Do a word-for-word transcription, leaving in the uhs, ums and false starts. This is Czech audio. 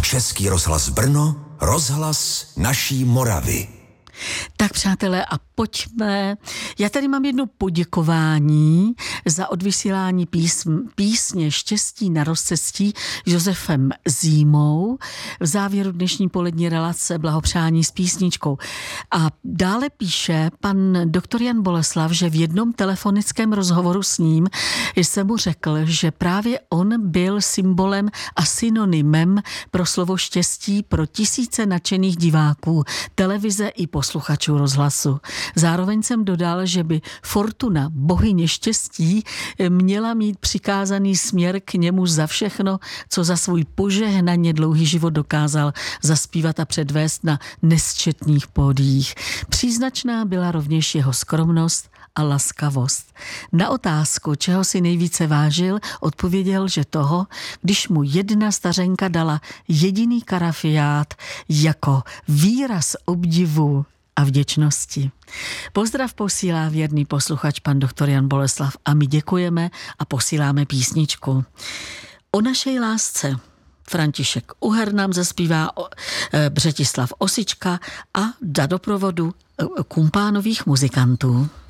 Český rozhlas Brno, rozhlas naší Moravy. Tak přátelé, a pojďme. Já tady mám jedno poděkování za odvysílání písm, písně Štěstí na rozcestí Josefem Zímou v závěru dnešní polední relace blahopřání s písničkou. A dále píše pan doktor Jan Boleslav, že v jednom telefonickém rozhovoru s ním jsem mu řekl, že právě on byl symbolem a synonymem pro slovo štěstí pro tisíce nadšených diváků televize i posluchačů rozhlasu. Zároveň jsem dodal, že by Fortuna, bohyně štěstí, měla mít přikázaný směr k němu za všechno, co za svůj požehnaně dlouhý život dokázal zaspívat a předvést na nesčetných pódiích. Příznačná byla rovněž jeho skromnost a laskavost. Na otázku, čeho si nejvíce vážil, odpověděl, že toho, když mu jedna stařenka dala jediný karafiát jako výraz obdivu a vděčnosti. Pozdrav posílá věrný posluchač pan doktor Jan Boleslav a my děkujeme a posíláme písničku. O naší lásce František Uher nám zaspívá Břetislav Osička a dá doprovodu kumpánových muzikantů.